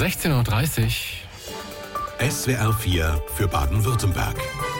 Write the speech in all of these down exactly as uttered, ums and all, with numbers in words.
sechzehn Uhr dreißig. S W R vier für Baden-Württemberg.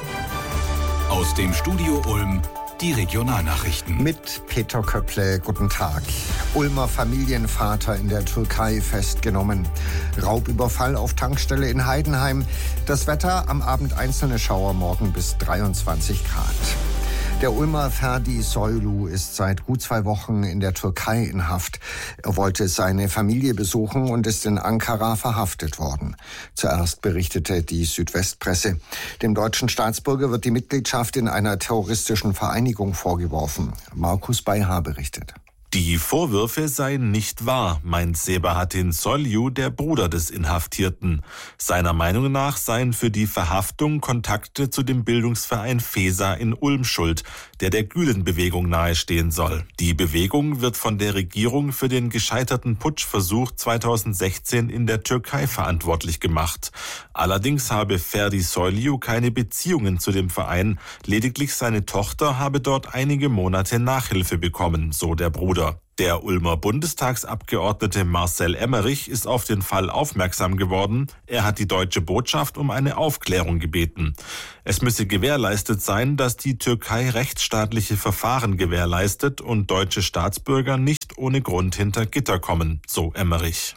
Aus dem Studio Ulm die Regionalnachrichten. Mit Peter Köpple, guten Tag. Ulmer Familienvater in der Türkei festgenommen. Raubüberfall auf Tankstelle in Heidenheim. Das Wetter, am Abend einzelne Schauer, morgen bis dreiundzwanzig Grad. Der Ulmer Ferdi Soylu ist seit gut zwei Wochen in der Türkei in Haft. Er wollte seine Familie besuchen und ist in Ankara verhaftet worden. Zuerst berichtete die Südwestpresse. Dem deutschen Staatsbürger wird die Mitgliedschaft in einer terroristischen Vereinigung vorgeworfen. Markus Beihaar berichtet. Die Vorwürfe seien nicht wahr, meint Sebahattin Soylu, der Bruder des Inhaftierten. Seiner Meinung nach seien für die Verhaftung Kontakte zu dem Bildungsverein FESA in Ulm schuld, der der Gülen-Bewegung nahestehen soll. Die Bewegung wird von der Regierung für den gescheiterten Putschversuch zweitausendsechzehn in der Türkei verantwortlich gemacht. Allerdings habe Ferdi Soylu keine Beziehungen zu dem Verein, lediglich seine Tochter habe dort einige Monate Nachhilfe bekommen, so der Bruder. Der Ulmer Bundestagsabgeordnete Marcel Emmerich ist auf den Fall aufmerksam geworden. Er hat die deutsche Botschaft um eine Aufklärung gebeten. Es müsse gewährleistet sein, dass die Türkei rechtsstaatliche Verfahren gewährleistet und deutsche Staatsbürger nicht ohne Grund hinter Gitter kommen, so Emmerich.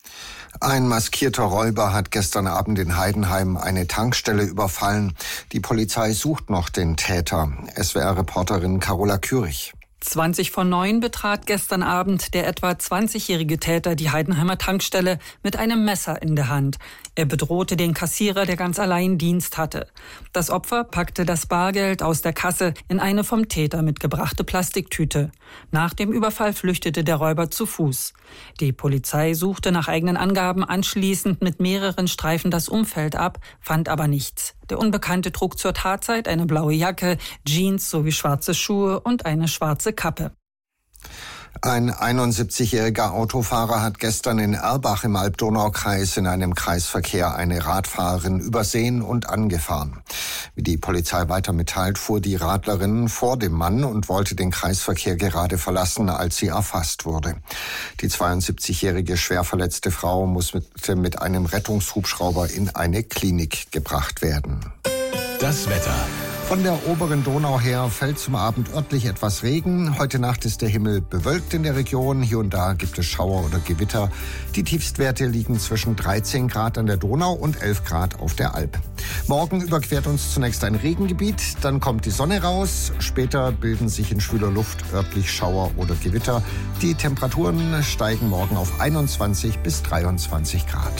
Ein maskierter Räuber hat gestern Abend in Heidenheim eine Tankstelle überfallen. Die Polizei sucht noch den Täter. S W R-Reporterin Carola Kürich. zwanzig vor neun betrat gestern Abend der etwa zwanzigjährige Täter die Heidenheimer Tankstelle mit einem Messer in der Hand. Er bedrohte den Kassierer, der ganz allein Dienst hatte. Das Opfer packte das Bargeld aus der Kasse in eine vom Täter mitgebrachte Plastiktüte. Nach dem Überfall flüchtete der Räuber zu Fuß. Die Polizei suchte nach eigenen Angaben anschließend mit mehreren Streifen das Umfeld ab, fand aber nichts. Der Unbekannte trug zur Tatzeit eine blaue Jacke, Jeans sowie schwarze Schuhe und eine schwarze Kappe. Ein einundsiebzigjähriger Autofahrer hat gestern in Erbach im Alb-Donau-Kreis in einem Kreisverkehr eine Radfahrerin übersehen und angefahren. Wie die Polizei weiter mitteilt, fuhr die Radlerin vor dem Mann und wollte den Kreisverkehr gerade verlassen, als sie erfasst wurde. Die zweiundsiebzigjährige schwer verletzte Frau muss mit, mit einem Rettungshubschrauber in eine Klinik gebracht werden. Das Wetter. Von der oberen Donau her fällt zum Abend örtlich etwas Regen. Heute Nacht ist der Himmel bewölkt in der Region. Hier und da gibt es Schauer oder Gewitter. Die Tiefstwerte liegen zwischen dreizehn Grad an der Donau und elf Grad auf der Alp. Morgen überquert uns zunächst ein Regengebiet, dann kommt die Sonne raus. Später bilden sich in schwüler Luft örtlich Schauer oder Gewitter. Die Temperaturen steigen morgen auf einundzwanzig bis dreiundzwanzig Grad.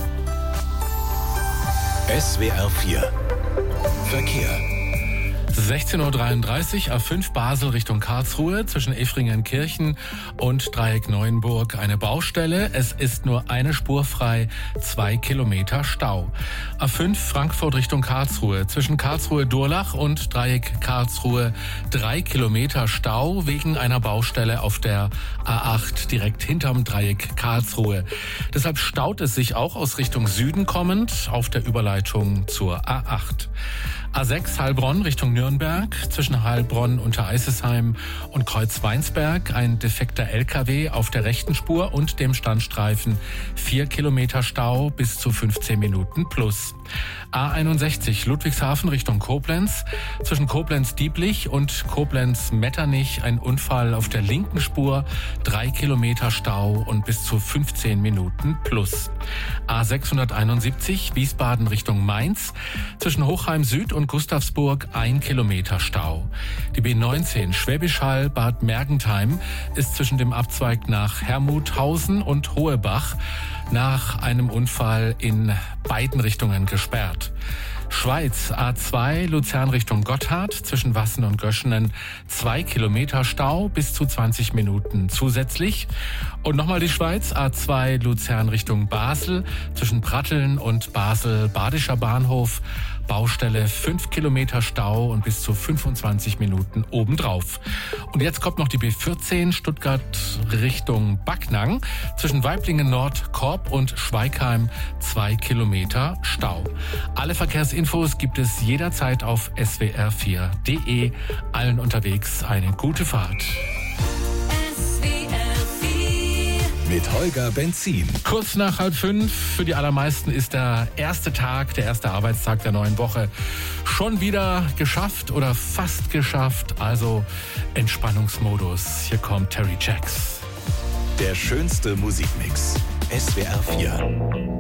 S W R vier Verkehr. sechzehn Uhr dreiunddreißig, A fünf Basel Richtung Karlsruhe, zwischen Efringenkirchen und Dreieck Neuenburg eine Baustelle. Es ist nur eine Spur frei, zwei Kilometer Stau. A fünf Frankfurt Richtung Karlsruhe, zwischen Karlsruhe-Durlach und Dreieck Karlsruhe drei Kilometer Stau wegen einer Baustelle auf der A acht direkt hinterm Dreieck Karlsruhe. Deshalb staut es sich auch aus Richtung Süden kommend auf der Überleitung zur A acht. A sechs Heilbronn Richtung Nürnberg, zwischen Heilbronn, Untereisesheim und Kreuzweinsberg ein defekter L K W auf der rechten Spur und dem Standstreifen vier Kilometer Stau bis zu fünfzehn Minuten plus. A einundsechzig Ludwigshafen Richtung Koblenz, zwischen Koblenz-Dieblich und Koblenz-Metternich ein Unfall auf der linken Spur, drei Kilometer Stau und bis zu fünfzehn Minuten plus. A sechshunderteinundsiebzig Wiesbaden Richtung Mainz, zwischen Hochheim Süd und Gustavsburg ein Kilometer Stau. Die B neunzehn Schwäbisch Hall Bad Mergentheim ist zwischen dem Abzweig nach Hermuthausen und Hohebach nach einem Unfall in beiden Richtungen gesperrt. Schweiz A zwei Luzern Richtung Gotthard, zwischen Wassen und Göschenen zwei Kilometer Stau bis zu zwanzig Minuten zusätzlich. Und nochmal die Schweiz A zwei Luzern Richtung Basel, zwischen Pratteln und Basel Badischer Bahnhof Baustelle fünf Kilometer Stau und bis zu fünfundzwanzig Minuten obendrauf. Und jetzt kommt noch die B vierzehn Stuttgart Richtung Backnang, zwischen Weiblingen Nord, Korb und Schweigheim zwei Kilometer Stau. Alle Verkehrsinfos gibt es jederzeit auf S W R vier Punkt de. Allen unterwegs eine gute Fahrt. S W R vier mit Holger Benzin. Kurz nach halb fünf. Für die allermeisten ist der erste Tag, der erste Arbeitstag der neuen Woche schon wieder geschafft oder fast geschafft. Also Entspannungsmodus. Hier kommt Terry Jacks. Der schönste Musikmix. S W R vier.